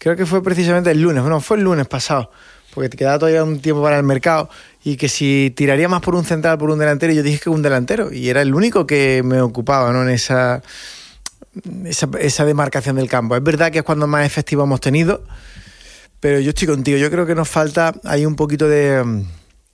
creo que fue precisamente el lunes, bueno, fue el lunes pasado, porque te quedaba todavía un tiempo para el mercado, y que si tiraría más por un central, por un delantero, y yo dije que un delantero, y era el único que me ocupaba, ¿no?, en esa demarcación del campo. Es verdad que es cuando más efectivo hemos tenido, pero yo estoy contigo, yo creo que nos falta ahí un poquito de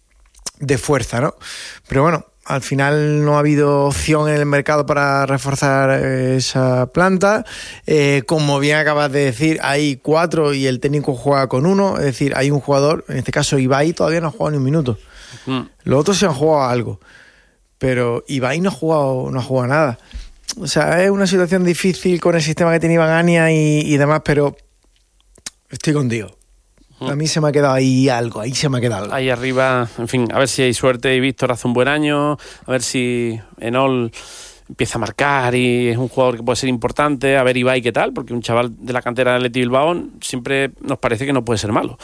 fuerza, ¿no? Pero bueno, al final no ha habido opción en el mercado para reforzar esa planta. Como bien acabas de decir, hay 4 y el técnico juega con 1. Es decir, hay un jugador, en este caso Ibai, todavía no ha jugado ni un minuto. Los otros se han jugado algo, pero Ibai no ha jugado nada. O sea, es una situación difícil con el sistema que tenía Iván Ania y demás, pero estoy contigo. A mí se me ha quedado ahí algo, Ahí arriba, en fin, a ver si hay suerte y Víctor hace un buen año, a ver si Enol empieza a marcar y es un jugador que puede ser importante, a ver Ibai qué tal, porque un chaval de la cantera del Athletic Bilbao siempre nos parece que no puede ser malo.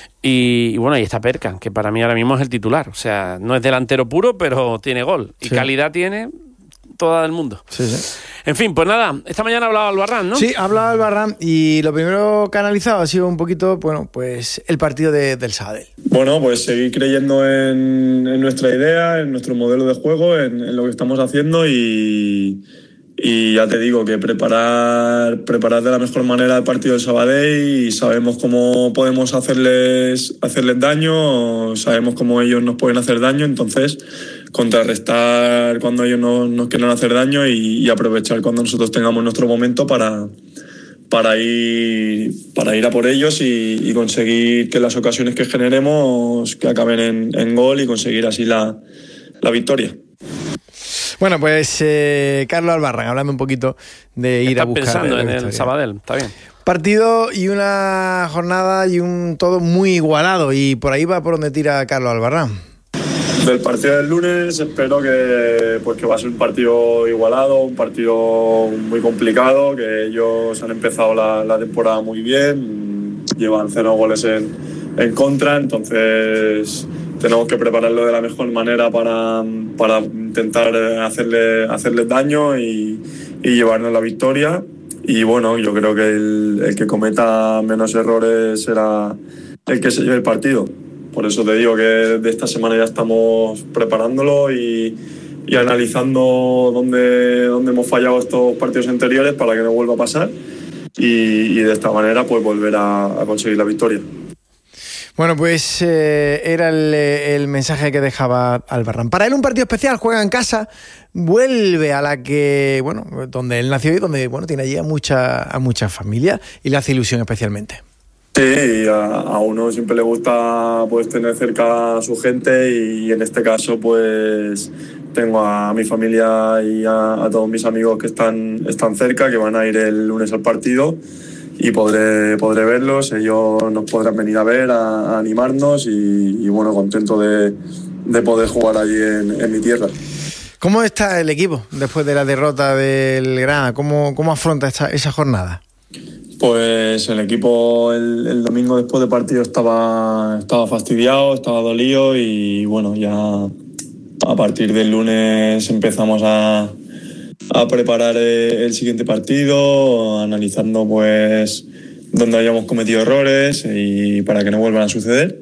Y bueno, ahí está Perkan, que para mí ahora mismo es el titular, o sea, no es delantero puro, pero tiene gol, y calidad tiene toda del mundo. Sí. En fin, pues nada, esta mañana ha hablado Albarrán, ¿no? Sí, ha hablado Albarrán y lo primero que ha analizado ha sido un poquito, bueno, pues el partido del Sabadell. Bueno, pues seguir creyendo en nuestra idea, en nuestro modelo de juego, en lo que estamos haciendo y ya te digo que preparar de la mejor manera el partido del Sabadell, y sabemos cómo podemos hacerles daño, sabemos cómo ellos nos pueden hacer daño, entonces contrarrestar cuando ellos nos quieran hacer daño y aprovechar cuando nosotros tengamos nuestro momento para ir a por ellos y conseguir que las ocasiones que generemos que acaben en gol y conseguir así la victoria. Bueno, pues Carlos Albarrán, hablando un poquito de ir a buscar. Estás pensando en el Sabadell, está bien. Partido y una jornada y un todo muy igualado, y por ahí va por donde tira Carlos Albarrán. Del partido del lunes espero que va a ser un partido igualado, un partido muy complicado, que ellos han empezado la temporada muy bien, llevan 0 goles en contra, entonces tenemos que prepararlo de la mejor manera para intentar hacerles daño y llevarnos la victoria. Y bueno, yo creo que el que cometa menos errores será el que se lleve el partido. Por eso te digo que de esta semana ya estamos preparándolo y analizando dónde hemos fallado estos partidos anteriores para que no vuelva a pasar y de esta manera pues volver a conseguir la victoria. Bueno, pues era el mensaje que dejaba Albarrán. Para él un partido especial, juega en casa, vuelve a la que, bueno, donde él nació y donde, bueno, tiene allí a mucha familia y le hace ilusión especialmente. Sí, a uno siempre le gusta pues tener cerca a su gente y en este caso pues tengo a mi familia y a todos mis amigos que están cerca, que van a ir el lunes al partido y podré verlos, ellos nos podrán venir a ver, a animarnos y bueno, contento de poder jugar allí en mi tierra. ¿Cómo está el equipo después de la derrota del Granada? ¿Cómo afronta esa jornada? Pues el equipo el domingo después del partido estaba fastidiado, estaba dolido y bueno, ya a partir del lunes empezamos a preparar el siguiente partido, analizando pues dónde habíamos cometido errores y para que no vuelvan a suceder.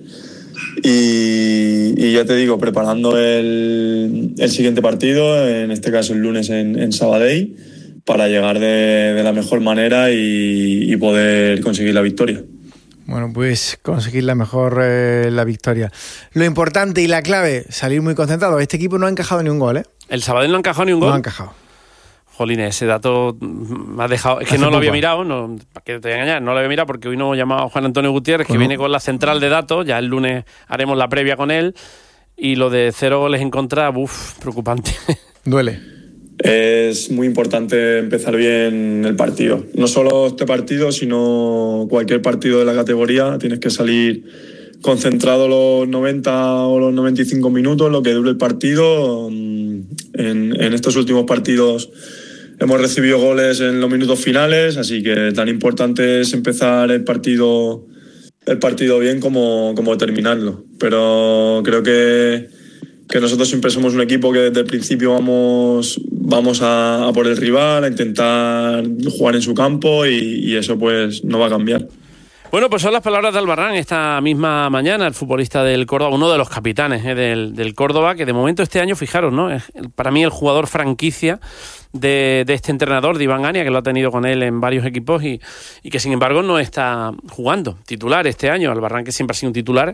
Y ya te digo, preparando el siguiente partido, en este caso el lunes en Sabadell, para llegar de la mejor manera y poder conseguir la victoria. Bueno, pues conseguir la victoria. Lo importante y la clave, salir muy concentrado. Este equipo no ha encajado ni un gol, ¿eh? ¿El Sabadell no ha encajado ni un gol? No ha encajado. Jolines, ese dato me ha dejado... Es que no lo había mirado, para que te voy a engañar, no lo había mirado porque hoy no hemos llamado a Juan Antonio Gutiérrez, que viene con la central de datos, ya el lunes haremos la previa con él, y lo de 0 goles en contra, preocupante. Duele. Es muy importante empezar bien el partido. No solo este partido, sino cualquier partido de la categoría. Tienes que salir concentrado los 90 o los 95 minutos, lo que dure el partido. En estos últimos partidos hemos recibido goles en los minutos finales, así que tan importante es empezar el partido bien como terminarlo. Pero creo que nosotros siempre somos un equipo que desde el principio vamos a por el rival, a intentar jugar en su campo y eso pues no va a cambiar. Bueno, pues son las palabras de Albarrán esta misma mañana, el futbolista del Córdoba, uno de los capitanes del Córdoba, que de momento este año, fijaros, ¿no? Es para mí el jugador franquicia de este entrenador, de Iván Ania, que lo ha tenido con él en varios equipos y que sin embargo no está jugando titular este año. Albarrán, que siempre ha sido un titular,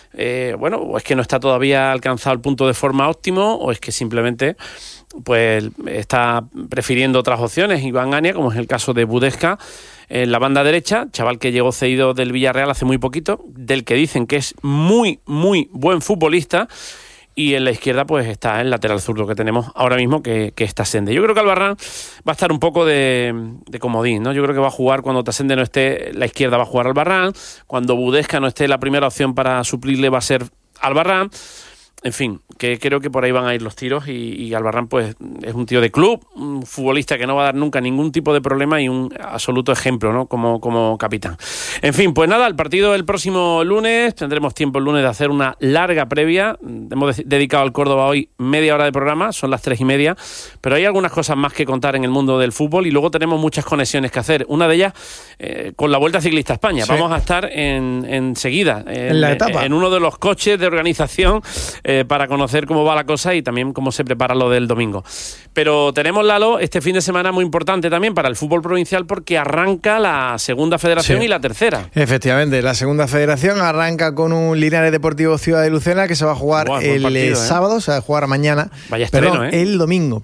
o es que no está todavía alcanzado el punto de forma óptimo, o es que simplemente pues está prefiriendo otras opciones Iván Ania, como es el caso de Budesca en la banda derecha, chaval que llegó cedido del Villarreal hace muy poquito, del que dicen que es muy, muy buen futbolista. Y en la izquierda pues está el lateral zurdo que tenemos ahora mismo, que está Sende. Yo creo que Albarrán va a estar un poco de comodín, ¿no? Yo creo que va a jugar cuando Tasende no esté, la izquierda va a jugar Albarrán. Cuando Budesca no esté, la primera opción para suplirle va a ser Albarrán. En fin, que creo que por ahí van a ir los tiros y Albarrán pues es un tío de club, un futbolista que no va a dar nunca ningún tipo de problema y un absoluto ejemplo, ¿no? Como capitán. En fin, pues nada, el partido el próximo lunes, tendremos tiempo el lunes de hacer una larga previa. Hemos dedicado al Córdoba hoy media hora de programa, son las 3:30, pero hay algunas cosas más que contar en el mundo del fútbol y luego tenemos muchas conexiones que hacer. Una de ellas con la Vuelta Ciclista a España. Sí. Vamos a estar enseguida en la etapa, en uno de los coches de organización para conocer cómo va la cosa y también cómo se prepara lo del domingo. Pero tenemos, Lalo, este fin de semana muy importante también para el fútbol provincial porque arranca la segunda federación y la tercera. Efectivamente, la segunda federación arranca con un Linares Deportivo Ciudad de Lucena que se va a jugar sábado, se va a jugar mañana. Vaya estreno, el domingo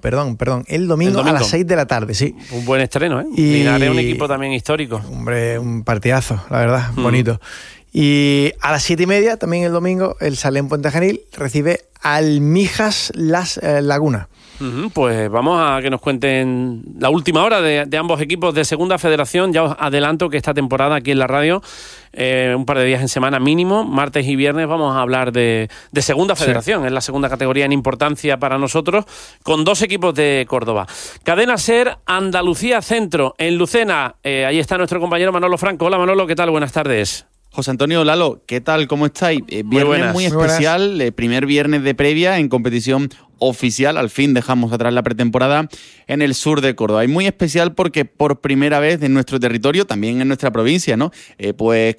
a las 6 de la tarde, sí. Un buen estreno, ¿eh? Y Linares es un equipo también histórico. Hombre, un partidazo, la verdad, bonito. Y a las 7:30, también el domingo, el Salem Puente Genil recibe al Mijas Las Lagunas. Pues vamos a que nos cuenten la última hora de ambos equipos de segunda federación. Ya os adelanto que esta temporada aquí en la radio, un par de días en semana mínimo, martes y viernes, vamos a hablar de segunda federación. Sí. Es la segunda categoría en importancia para nosotros, con dos equipos de Córdoba. Cadena SER Andalucía Centro, en Lucena. Ahí está nuestro compañero Manolo Franco. Hola Manolo, ¿qué tal? Buenas tardes. José Antonio, Lalo, ¿qué tal? ¿Cómo estáis? Viernes muy especial, primer viernes de previa en competición oficial. Al fin dejamos atrás la pretemporada en el sur de Córdoba. Y muy especial porque por primera vez en nuestro territorio, también en nuestra provincia, ¿no? Pues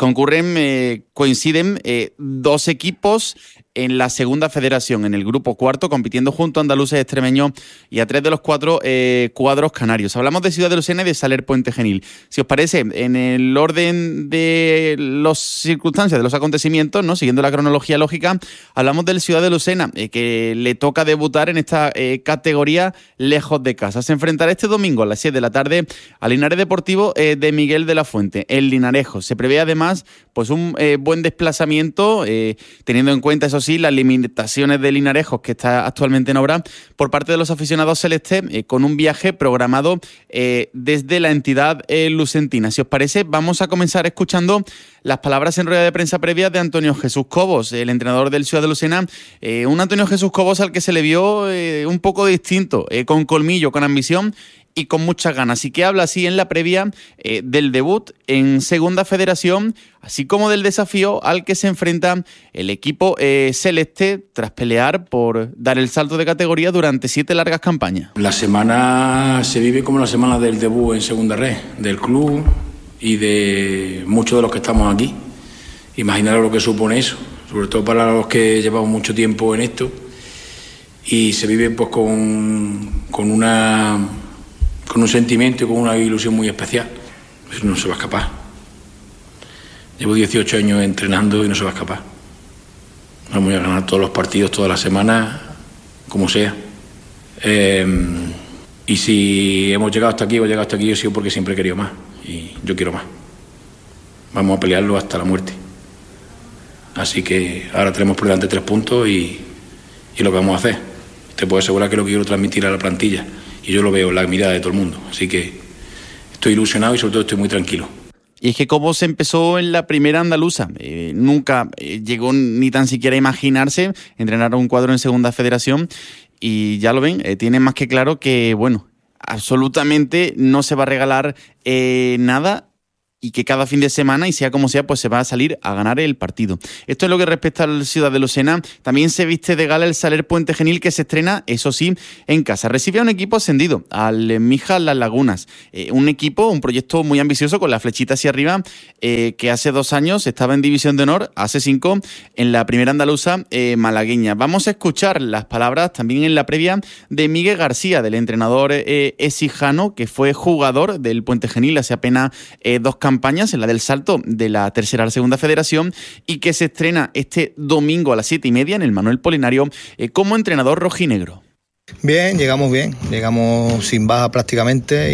coinciden dos equipos en la segunda federación, en el grupo cuarto, compitiendo junto a andaluces, extremeños y a 3 de los 4 cuadros canarios. Hablamos de Ciudad de Lucena y de Saler Puente Genil. Si os parece, en el orden de las circunstancias, de los acontecimientos, ¿no? Siguiendo la cronología lógica, hablamos del Ciudad de Lucena, que le toca debutar en esta categoría lejos de casa. Se enfrentará este domingo a las 7 de la tarde al Linares Deportivo de Miguel de la Fuente, el Linarejo. Se prevé además pues un buen desplazamiento, teniendo en cuenta, eso sí, las limitaciones de Linarejos que está actualmente en obra por parte de los aficionados celestes, con un viaje programado desde la entidad lucentina. Si os parece, vamos a comenzar escuchando las palabras en rueda de prensa previa de Antonio Jesús Cobos, el entrenador del Ciudad de Lucena, un Antonio Jesús Cobos al que se le vio un poco distinto, con colmillo, con ambición y con muchas ganas. Y que habla así en la previa del debut en Segunda Federación, así como del desafío al que se enfrenta el equipo celeste tras pelear por dar el salto de categoría durante 7 largas campañas. La semana se vive como la semana del debut en Segunda Red, del club y de muchos de los que estamos aquí. Imaginaros lo que supone eso, sobre todo para los que llevamos mucho tiempo en esto, y se vive pues con un sentimiento y con una ilusión muy especial. Eso no se va a escapar. Llevo 18 años entrenando y no se va a escapar. Vamos a ganar todos los partidos, todas las semanas, como sea. Y si hemos llegado hasta aquí, ha sido porque siempre he querido más. Y yo quiero más. Vamos a pelearlo hasta la muerte. Así que ahora tenemos por delante 3 puntos y lo que vamos a hacer. Te puedo asegurar que es lo que quiero transmitir a la plantilla. Y yo lo veo en la mirada de todo el mundo. Así que estoy ilusionado y sobre todo estoy muy tranquilo. Y es que como se empezó en la primera andaluza, nunca llegó ni tan siquiera a imaginarse entrenar a un cuadro en Segunda Federación. Y ya lo ven, tienen más que claro que, bueno, absolutamente no se va a regalar nada. y que cada fin de semana, y sea como sea, pues se va a salir a ganar el partido. Esto es lo que respecta al Ciudad de Lucena. También se viste de gala el Saler Puente Genil, que se estrena, eso sí, en casa. Recibe a un equipo ascendido, al Mijas Las Lagunas. Un proyecto muy ambicioso con la flechita hacia arriba, que hace 2 años estaba en División de Honor, hace 5 en la primera andaluza malagueña. Vamos a escuchar las palabras también en la previa de Miguel García, del entrenador exijano, que fue jugador del Puente Genil hace apenas 2 campañas, en la del salto de la tercera a la segunda federación, y que se estrena este domingo a las 7:30 en el Manuel Polinario como entrenador rojinegro. Bien, llegamos sin baja prácticamente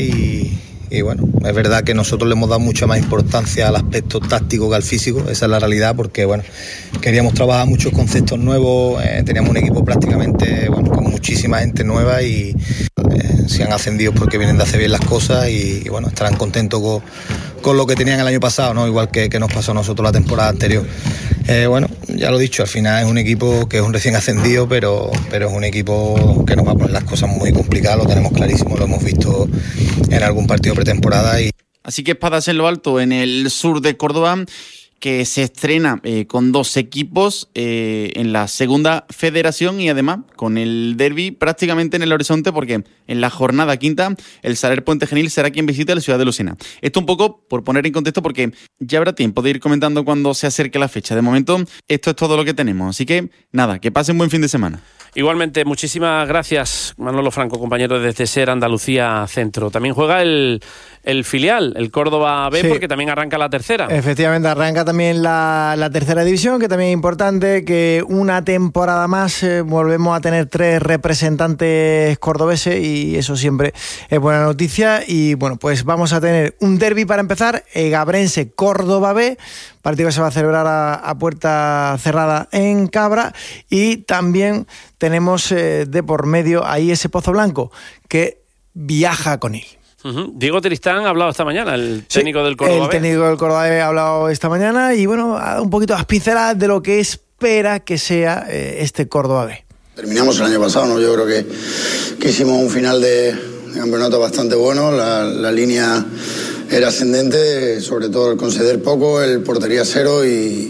y bueno, es verdad que nosotros le hemos dado mucha más importancia al aspecto táctico que al físico, esa es la realidad, porque bueno, queríamos trabajar muchos conceptos nuevos, teníamos un equipo prácticamente con muchísima gente nueva y se han ascendido porque vienen de hacer bien las cosas y bueno, estarán contentos con lo que tenían el año pasado, ¿no? Igual que nos pasó a nosotros la temporada anterior. Bueno, ya lo he dicho, al final es un equipo que es un recién ascendido, pero es un equipo que nos va a poner las cosas muy complicadas, lo tenemos clarísimo, lo hemos visto en algún partido pretemporada. Así que Espadas en lo Alto, en el sur de Córdoba, que se estrena con 2 equipos en la segunda federación y además con el derbi prácticamente en el horizonte, porque en la jornada quinta el Saler Puente Genil será quien visite la Ciudad de Lucena. Esto un poco por poner en contexto, porque ya habrá tiempo de ir comentando cuando se acerque la fecha. De momento esto es todo lo que tenemos, así que nada, que pasen buen fin de semana. Igualmente, muchísimas gracias, Manolo Franco, compañero desde SER Andalucía Centro. También juega el filial, el Córdoba B, sí, porque también arranca la tercera. Efectivamente, arranca también la tercera división, que también es importante, que una temporada más volvemos a tener 3 representantes cordobeses y eso siempre es buena noticia. Y bueno, pues vamos a tener un derbi para empezar, Gabrense Córdoba B, partido que se va a celebrar a puerta cerrada en Cabra, y también tenemos de por medio ahí ese Pozo Blanco que viaja con él. Diego Tristán ha hablado esta mañana, el técnico del Córdoba B. El técnico del Córdoba B ha hablado esta mañana y bueno, ha dado un poquito las pinceladas de lo que espera que sea este Córdoba B. Terminamos el año pasado, ¿no? Yo creo que hicimos un final de campeonato bastante bueno, la línea era ascendente, sobre todo el conceder poco, el portería 0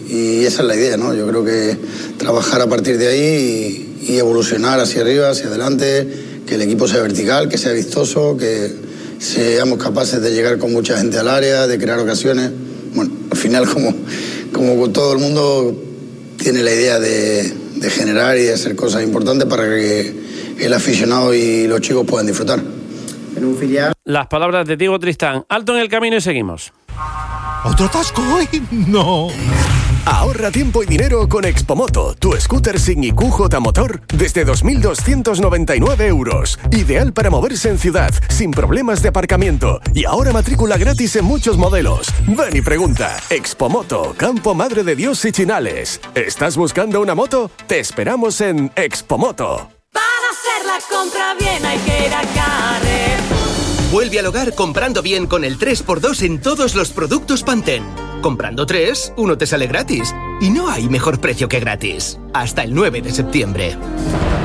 y esa es la idea, ¿no? Yo creo que trabajar a partir de ahí y evolucionar hacia arriba, hacia adelante, que el equipo sea vertical, que sea vistoso, que seamos capaces de llegar con mucha gente al área, de crear ocasiones. Bueno, al final como todo el mundo tiene la idea de generar y de hacer cosas importantes para que el aficionado y los chicos puedan disfrutar. En un filial. Las palabras de Diego Tristán. Alto en el camino y seguimos. ¿Otro atasco hoy? No. Ahorra tiempo y dinero con Expomoto, tu scooter sin IQ motor desde 2.299 euros. Ideal para moverse en ciudad, sin problemas de aparcamiento. Y ahora matrícula gratis en muchos modelos. Ven y pregunta. Expomoto, Campo Madre de Dios y Chinales. ¿Estás buscando una moto? Te esperamos en Expomoto. Para hacer la compra bien hay que ir a Carrefour. Vuelve al hogar comprando bien con el 3x2 en todos los productos Pantene. Comprando 3, uno te sale gratis. Y no hay mejor precio que gratis. Hasta el 9 de septiembre.